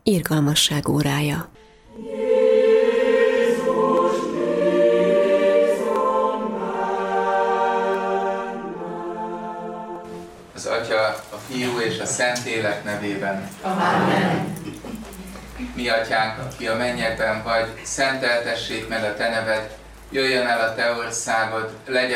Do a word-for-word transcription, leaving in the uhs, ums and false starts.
Irgalmasság órája. Az Atya, a Fiú és a Szentlélek nevében. Amen. Mi Atyánk, aki a mennyekben vagy, szenteltessék meg a Te neved, jöjjön el a Te országod, legyen